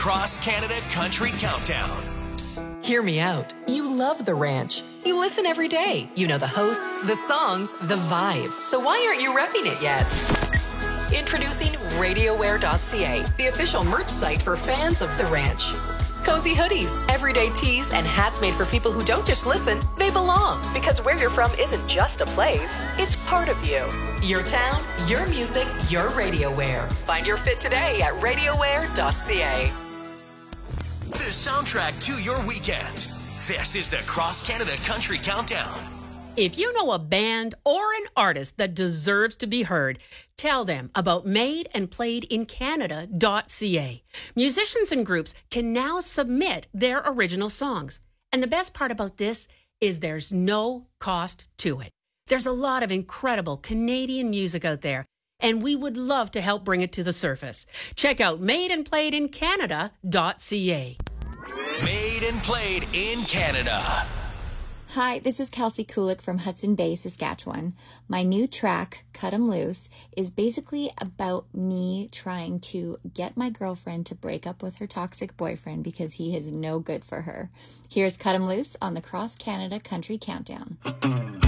Cross Canada Country Countdown. Psst, hear me out. You love the ranch. You listen every day. You know the hosts, the songs, the vibe. So why aren't you repping it yet? Introducing RadioWare.ca, the official merch site for fans of the ranch. Cozy hoodies, everyday tees, and hats made for people who don't just listen, they belong. Because where you're from isn't just a place, it's part of you. Your town, your music, your RadioWare. Find your fit today at RadioWare.ca. The soundtrack to your weekend. This is the Cross Canada Country Countdown. If you know a band or an artist that deserves to be heard, tell them about madeandplayedincanada.ca. Musicians and groups can now submit their original songs. And the best part about this is there's no cost to it. There's a lot of incredible Canadian music out there, and we would love to help bring it to the surface. Check out madeandplayedincanada.ca. Made and Played in Canada. Hi, this is Kelsey Kulik from Hudson Bay, Saskatchewan. My new track, Cut 'Em Loose, is basically about me trying to get my girlfriend to break up with her toxic boyfriend because he is no good for her. Here's Cut 'Em Loose on the Cross Canada Country Countdown.